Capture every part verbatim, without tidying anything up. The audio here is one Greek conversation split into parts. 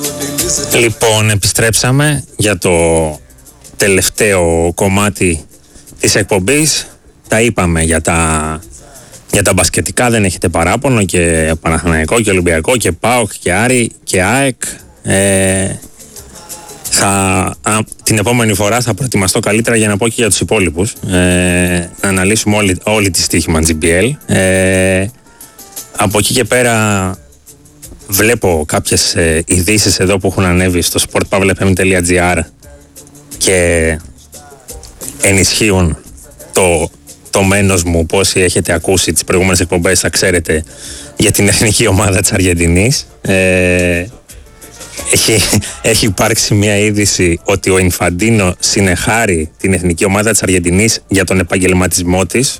Λοιπόν, επιστρέψαμε για το τελευταίο κομμάτι της εκπομπής. Τα είπαμε για τα, για τα μπασκετικά, δεν έχετε παράπονο, και Παναθηναϊκό και Ολυμπιακό και ΠΑΟΚ και Άρη και ΑΕΚ. Ε, θα, α, την επόμενη φορά θα προετοιμαστώ καλύτερα για να πω και για τους υπόλοιπους. Ε, να αναλύσουμε όλη, όλη τη στοίχημα τζι μπι ελ. Ε, από εκεί και πέρα βλέπω κάποιες ε, ειδήσεις εδώ που έχουν ανέβει στο sportpavlefm.gr και ενισχύουν το, το μένος μου, που όσοι έχετε ακούσει τις προηγούμενες εκπομπές θα ξέρετε για την εθνική ομάδα της Αργεντινής. Ε, έχει, έχει υπάρξει μια είδηση ότι ο Ινφαντίνο συνεχάρει την εθνική ομάδα της Αργεντινής για τον επαγγελματισμό της.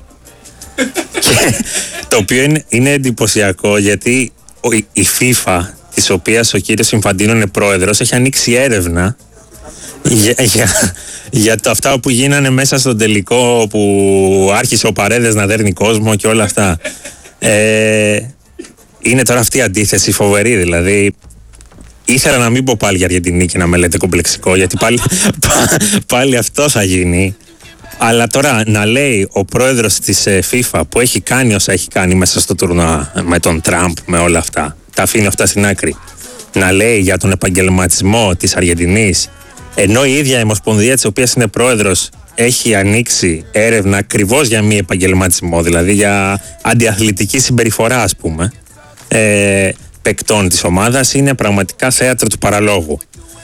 Και το οποίο είναι, είναι εντυπωσιακό, γιατί η FIFA, της οποίας ο κύριος Ινφαντίνο είναι πρόεδρος, έχει ανοίξει έρευνα για, για, για το αυτά που γίνανε μέσα στον τελικό, που άρχισε ο Παρέδες να δέρνει κόσμο και όλα αυτά. Ε, είναι τώρα αυτή η αντίθεση φοβερή, δηλαδή. Ήθελα να μην πω πάλι για Αργεντινή και να με λέτε κομπλεξικό, γιατί πάλι, πάλι αυτό θα γίνει. Αλλά τώρα να λέει ο πρόεδρος της FIFA, που έχει κάνει όσα έχει κάνει μέσα στο τουρνουά με τον Τραμπ, με όλα αυτά, τα αφήνει αυτά στην άκρη, να λέει για τον επαγγελματισμό της Αργεντινής, ενώ η ίδια η Ομοσπονδία της οποίας είναι πρόεδρος έχει ανοίξει έρευνα ακριβώς για μη επαγγελματισμό, δηλαδή για αντιαθλητική συμπεριφορά, ας πούμε, ε, παικτών της ομάδας, είναι πραγματικά θέατρο του παραλόγου.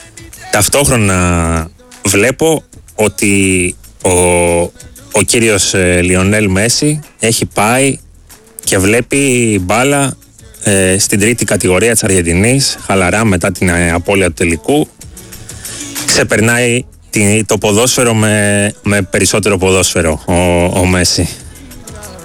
Ταυτόχρονα βλέπω ότι ο, ο κύριος ε, Λιονέλ Μέση έχει πάει και βλέπει μπάλα ε, στην τρίτη κατηγορία της Αργεντινής, χαλαρά, μετά την ε, απώλεια του τελικού. Ξεπερνάει την, το ποδόσφαιρο με, με περισσότερο ποδόσφαιρο ο, ο Μέση.